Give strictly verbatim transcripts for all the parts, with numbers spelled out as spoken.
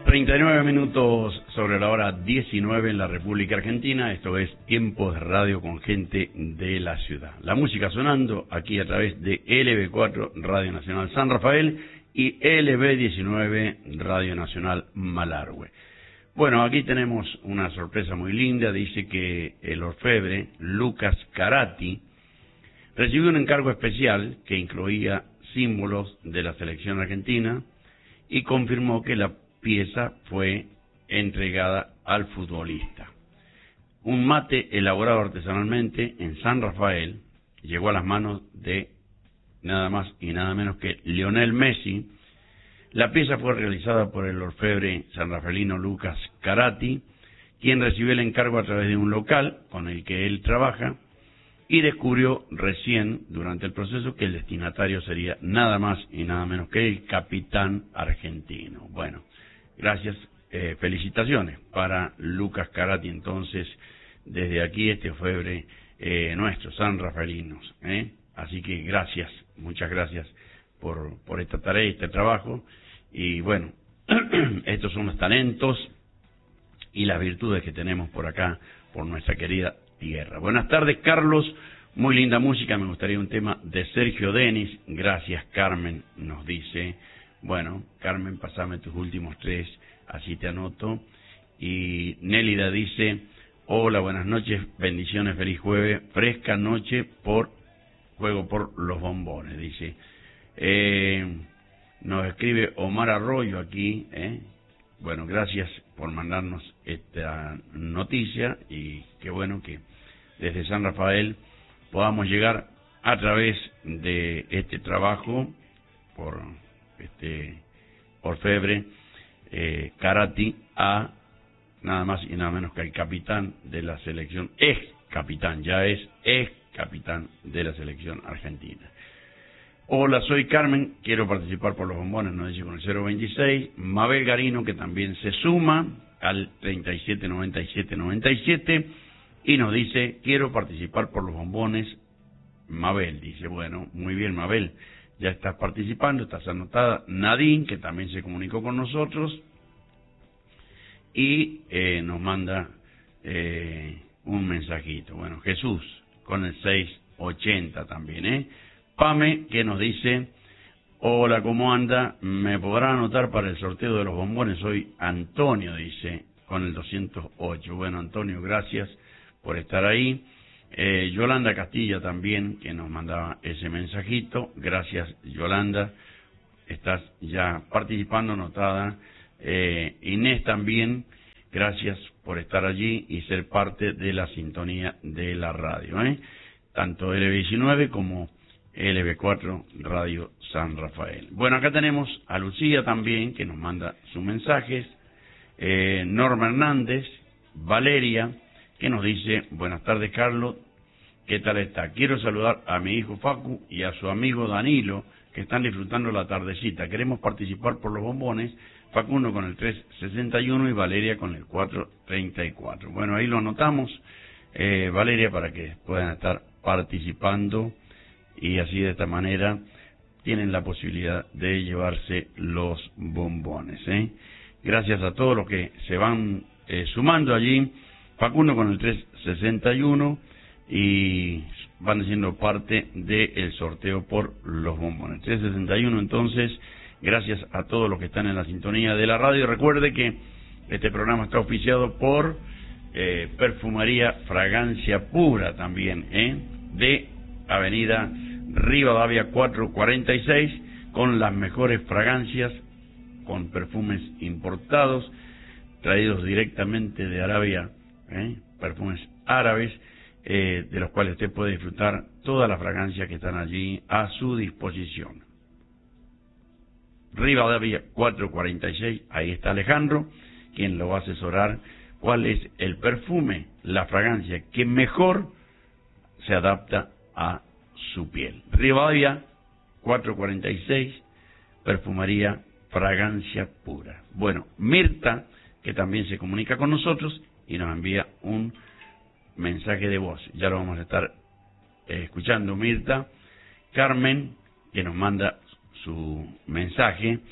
treinta y nueve minutos sobre la hora diecinueve en la República Argentina. Esto es Tiempos de Radio con gente de la ciudad. La música sonando aquí a través de L B cuatro Radio Nacional San Rafael y L B diecinueve Radio Nacional Malargüe. Bueno, aquí tenemos una sorpresa muy linda. Dice que el orfebre Lucas Carati recibió un encargo especial que incluía símbolos de la selección argentina y confirmó que la pieza fue entregada al futbolista. Un mate elaborado artesanalmente en San Rafael llegó a las manos de nada más y nada menos que Lionel Messi. La pieza fue realizada por el orfebre sanrafaelino Lucas Carati, quien recibió el encargo a través de un local con el que él trabaja y descubrió recién durante el proceso que el destinatario sería nada más y nada menos que el capitán argentino. Bueno, gracias, eh, felicitaciones para Lucas Carati, entonces, desde aquí este orfebre eh, nuestro, San Rafaelinos, ¿eh? Así que gracias, muchas gracias por, por esta tarea y este trabajo, y bueno, estos son los talentos y las virtudes que tenemos por acá, por nuestra querida tierra. Buenas tardes, Carlos, muy linda música, me gustaría un tema de Sergio Denis. Gracias, Carmen, nos dice. Bueno, Carmen, pasame tus últimos tres, así te anoto. Y Nélida dice, hola, buenas noches, bendiciones, feliz jueves, fresca noche por juego por los bombones, dice. Eh, nos escribe Omar Arroyo aquí, ¿eh? Bueno, gracias por mandarnos esta noticia y qué bueno que desde San Rafael podamos llegar a través de este trabajo por este orfebre eh, Carati a nada más y nada menos que el capitán de la selección, ex capitán, ya es ex capitán de la selección argentina. Hola, soy Carmen, quiero participar por los bombones, nos dice con el cero veintiséis. Mabel Garino, que también se suma al treinta y siete noventa y siete noventa y siete y nos dice, quiero participar por los bombones. Mabel dice, bueno, muy bien, Mabel, ya estás participando, estás anotada. Nadine, que también se comunicó con nosotros y eh, nos manda eh, un mensajito. Bueno, Jesús, con el seis ochenta también, ¿eh? Pame, que nos dice, hola, ¿cómo anda? ¿Me podrá anotar para el sorteo de los bombones? Soy Antonio, dice, con el doscientos ocho. Bueno, Antonio, gracias por estar ahí. Eh, Yolanda Castilla también, que nos mandaba ese mensajito. Gracias, Yolanda. Estás ya participando, anotada. Eh, Inés también, gracias por estar allí y ser parte de la sintonía de la radio, ¿eh? Tanto L B diecinueve como L B cuatro Radio San Rafael. Bueno, acá tenemos a Lucía también, que nos manda sus mensajes. Eh, Norma Hernández, Valeria, que nos dice, buenas tardes, Carlos, ¿qué tal está? Quiero saludar a mi hijo Facu y a su amigo Danilo, que están disfrutando la tardecita. Queremos participar por los bombones, Facundo con el tres sesenta y uno y Valeria con el cuatro treinta y cuatro. Bueno, ahí lo anotamos, eh, Valeria, para que puedan estar participando y así de esta manera tienen la posibilidad de llevarse los bombones, ¿eh? Gracias a todos los que se van eh, sumando allí. Facundo con el tres sesenta y uno y van siendo parte del sorteo por los bombones. tres sesenta y uno, entonces, gracias a todos los que están en la sintonía de la radio. Recuerde que este programa está auspiciado por eh, Perfumería Fragancia Pura también, ¿eh? De Avenida Rivadavia cuatrocientos cuarenta y seis, con las mejores fragancias, con perfumes importados, traídos directamente de Arabia, ¿eh? Perfumes árabes, eh, de los cuales usted puede disfrutar todas las fragancias que están allí a su disposición. Rivadavia cuatrocientos cuarenta y seis, ahí está Alejandro, quien lo va a asesorar cuál es el perfume, la fragancia que mejor se adapta a su piel. Rivadavia cuatrocientos cuarenta y seis, Perfumería Fragancia Pura. Bueno, Mirta, que también se comunica con nosotros y nos envía un mensaje de voz. Ya lo vamos a estar eh, escuchando, Mirta. Carmen, que nos manda su mensaje.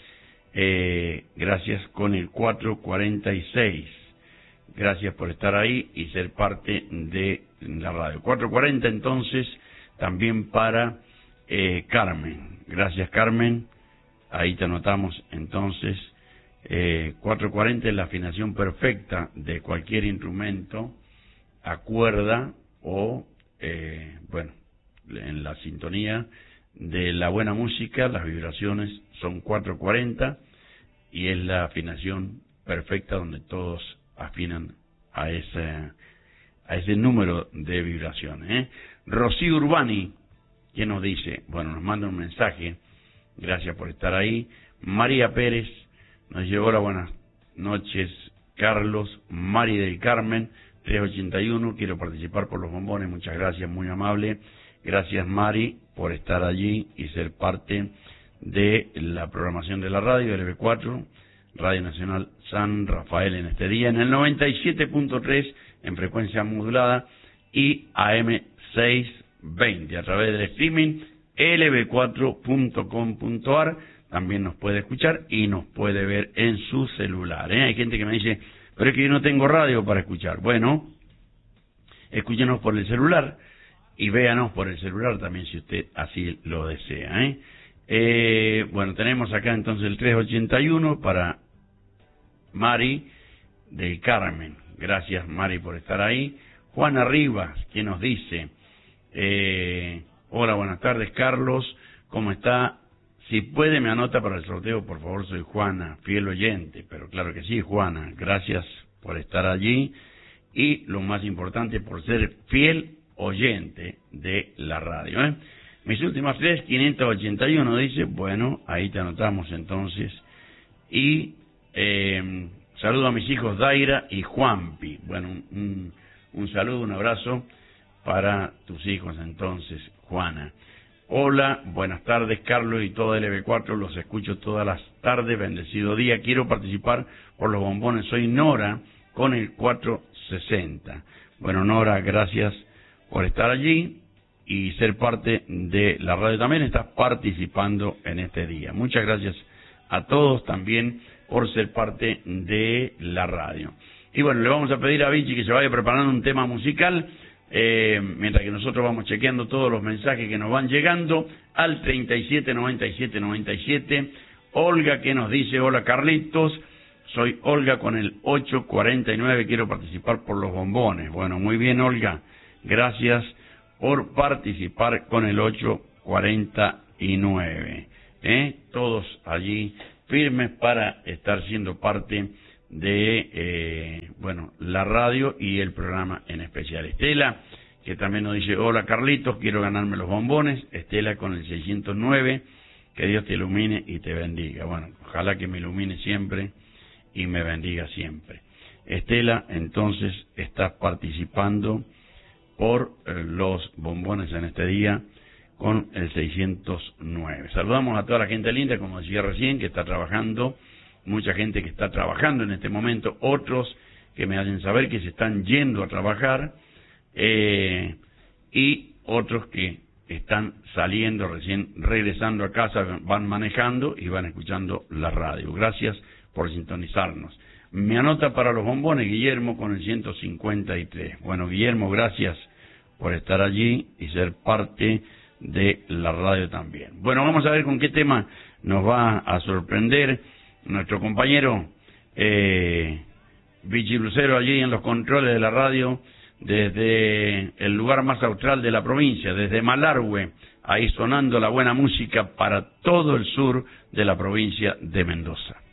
Eh, gracias con el cuatro cuarenta y seis. Gracias por estar ahí y ser parte de la radio. cuatro cuarenta entonces también para eh, Carmen. Gracias, Carmen. Ahí te anotamos entonces. Eh, cuatro cuarenta es la afinación perfecta de cualquier instrumento a cuerda o, eh, bueno, en la sintonía de la buena música, las vibraciones son cuatro cuarenta y es la afinación perfecta donde todos afinan a ese, a ese número de vibraciones. ¿eh? Rocío Urbani, ¿quién nos dice? Bueno, nos manda un mensaje, gracias por estar ahí. María Pérez nos dice, hola, buenas noches, Carlos. Mari del Carmen, trescientos ochenta y uno, quiero participar por los bombones, muchas gracias, muy amable. Gracias, Mari, por estar allí y ser parte de la programación de la radio, L B cuatro, Radio Nacional San Rafael en este día, en el noventa y siete punto tres en frecuencia modulada y A M seiscientos veinte a través del streaming L B cuatro punto com punto a r. También nos puede escuchar y nos puede ver en su celular. ¿eh? Hay gente que me dice, pero es que yo no tengo radio para escuchar. Bueno, escúchenos por el celular y véanos por el celular también si usted así lo desea. ¿eh? Eh, bueno, tenemos acá entonces el trescientos ochenta y uno para Mari del Carmen. Gracias, Mari, por estar ahí. Juana Rivas, quien nos dice, eh, hola, buenas tardes, Carlos, ¿cómo está? Si puede, me anota para el sorteo, por favor, soy Juana, fiel oyente. Pero claro que sí, Juana, gracias por estar allí y lo más importante, por ser fiel oyente de la radio. ¿eh? Mis últimas tres, quinientos ochenta y uno, dice, bueno, ahí te anotamos entonces. Y eh, saludo a mis hijos Daira y Juanpi. Bueno, un, un saludo, un abrazo para tus hijos entonces, Juana. Hola, buenas tardes, Carlos y todo L B cuatro, los escucho todas las tardes, bendecido día. Quiero participar por los bombones, soy Nora con el cuatrocientos sesenta. Bueno, Nora, gracias por estar allí y ser parte de la radio. También estás participando en este día. Muchas gracias a todos también por ser parte de la radio. Y bueno, le vamos a pedir a Vichy que se vaya preparando un tema musical, eh, mientras que nosotros vamos chequeando todos los mensajes que nos van llegando al treinta y siete, noventa y siete, noventa y siete. Olga, que nos dice, hola Carlitos, soy Olga con el ochocientos cuarenta y nueve, quiero participar por los bombones. Bueno, muy bien, Olga, gracias por participar con el ochocientos cuarenta y nueve. ¿eh? Todos allí firmes para estar siendo parte de, eh, bueno, la radio y el programa en especial. Estela, que también nos dice, hola Carlitos, quiero ganarme los bombones. Estela con el seiscientos nueve, que Dios te ilumine y te bendiga. Bueno, ojalá que me ilumine siempre y me bendiga siempre. Estela, entonces, estás participando por eh, los bombones en este día con el seiscientos nueve. Saludamos a toda la gente linda, como decía recién, que está trabajando, mucha gente que está trabajando en este momento, otros que me hacen saber que se están yendo a trabajar, eh, y otros que están saliendo, recién regresando a casa, van manejando y van escuchando la radio. Gracias por sintonizarnos. Me anota para los bombones Guillermo con el ciento cincuenta y tres. Bueno, Guillermo, gracias por estar allí y ser parte de la radio también. Bueno, vamos a ver con qué tema nos va a sorprender nuestro compañero eh, Vichy Lucero allí en los controles de la radio desde el lugar más austral de la provincia, desde Malargüe, ahí sonando la buena música para todo el sur de la provincia de Mendoza.